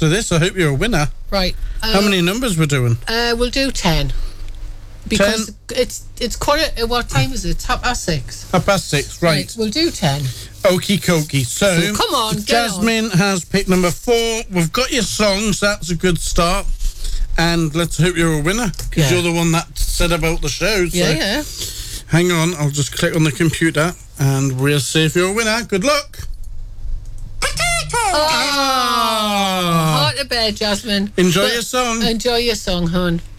after this. I hope you're a winner. Right. How many numbers we're doing? We'll do 10. Because it's quarter... What time is it? 6:30. 6:30, right. We'll do 10. Okie dokie. So, come on, Jasmine has picked number 4. We've got your songs. That's a good start. And let's hope you're a winner. Because you're the one that said about the show. So. Yeah. Hang on. I'll just click on the computer. And we'll see if you're a winner. Good luck. Heart of bed, Jasmine. Enjoy your song. Enjoy your song, hon.